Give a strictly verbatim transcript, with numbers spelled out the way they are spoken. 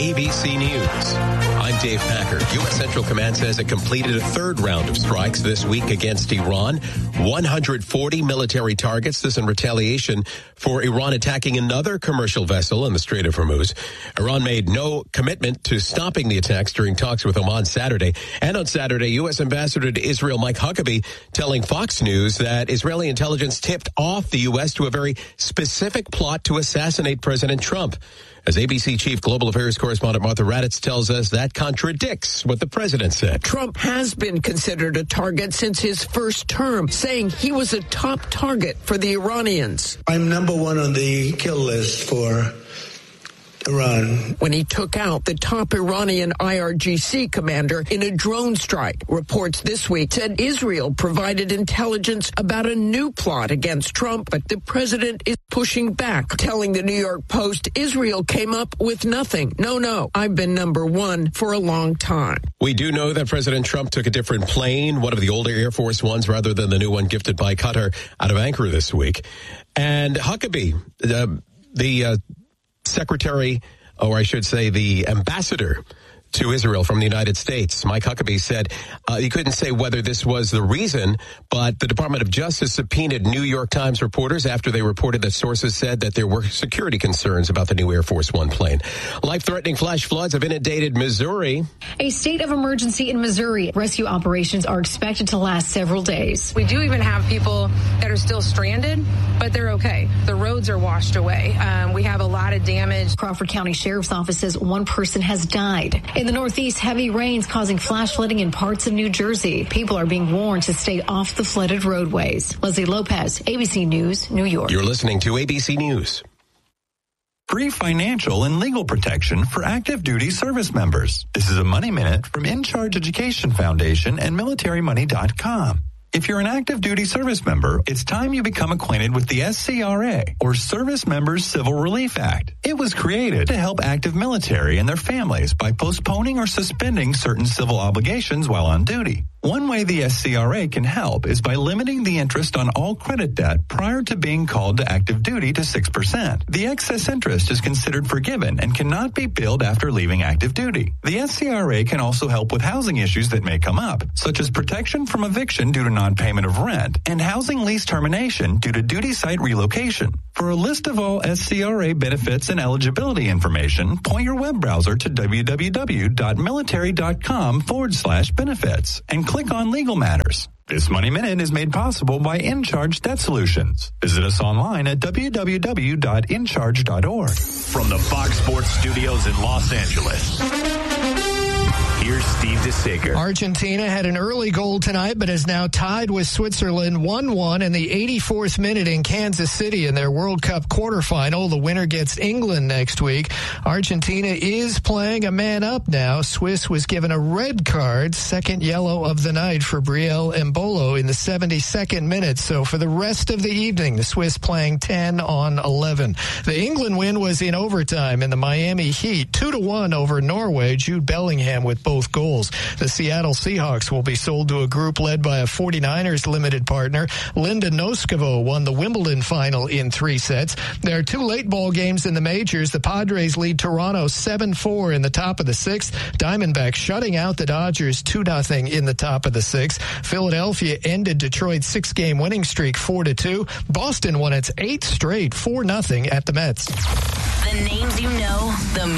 A B C News. I'm Dave Packer. U S. Central Command says it completed a third round of strikes this week against Iran. one hundred forty military targets, this in retaliation for Iran attacking another commercial vessel in the Strait of Hormuz. Iran made no commitment to stopping the attacks during talks with Oman Saturday. And on Saturday, U S. Ambassador to Israel Mike Huckabee telling Fox News that Israeli intelligence tipped off the U S to a very specific plot to assassinate President Trump. As A B C Chief Global Affairs Correspondent Martha Raddatz tells us, that contradicts what the president said. Trump has been considered a target since his first term, saying he was a top target for the Iranians. I'm number one on the kill list for Iran. When he took out the top Iranian I R G C commander in a drone strike. Reports this week said Israel provided intelligence about a new plot against Trump, but the president is pushing back, telling the New York Post Israel came up with nothing. No, no, I've been number one for a long time. We do know that President Trump took a different plane, one of the older Air Force Ones rather than the new one gifted by Qatar, out of Ankara this week. And Huckabee, uh, the uh, secretary, or I should say the ambassador to Israel from the United States, Mike Huckabee, said uh, he couldn't say whether this was the reason, but the Department of Justice subpoenaed New York Times reporters after they reported that sources said that there were security concerns about the new Air Force One plane. Life-threatening flash floods have inundated Missouri. A state of emergency in Missouri. Rescue operations are expected to last several days. We do even have people that are still stranded, but they're okay. The roads are washed away. Um, we have a lot of damage. Crawford County Sheriff's Office says one person has died. In the Northeast, heavy rains causing flash flooding in parts of New Jersey. People are being warned to stay off the flooded roadways. Leslie Lopez, A B C News, New York. You're listening to A B C News. Free financial and legal protection for active duty service members. This is a Money Minute from In Charge Education Foundation and military money dot com. If you're an active duty service member, it's time you become acquainted with the S C R A, or Service Members Civil Relief Act. It was created to help active military and their families by postponing or suspending certain civil obligations while on duty. One way the S C R A can help is by limiting the interest on all credit debt prior to being called to active duty to six percent. The excess interest is considered forgiven and cannot be billed after leaving active duty. The S C R A can also help with housing issues that may come up, such as protection from eviction due to non-payment of rent and housing lease termination due to duty site relocation. For a list of all S C R A benefits and eligibility information, point your web browser to www.military.com forward slash benefits and click on Legal Matters. This Money Minute is made possible by In Charge Debt Solutions. Visit us online at w w w dot in charge dot org. From the Fox Sports Studios in Los Angeles, here's Steve DeSager. Argentina had an early goal tonight, but is now tied with Switzerland one one in the eighty-fourth minute in Kansas City in their World Cup quarterfinal. The winner gets England next week. Argentina is playing a man up now. Swiss was given a red card, second yellow of the night for Brielle Embolo in the seventy-second minute. So for the rest of the evening, the Swiss playing ten on eleven. The England win was in overtime in the Miami Heat, two to one over Norway. Jude Bellingham with both goals. The Seattle Seahawks will be sold to a group led by a forty-niners limited partner. Linda Noskovo won the Wimbledon final in three sets. There are two late ball games in the majors. The Padres lead Toronto seven four in the top of the sixth. Diamondbacks shutting out the Dodgers two nothing in the top of the sixth. Philadelphia ended Detroit's six-game winning streak four to two. Boston won its eighth straight four nothing at the Mets. The names you know, the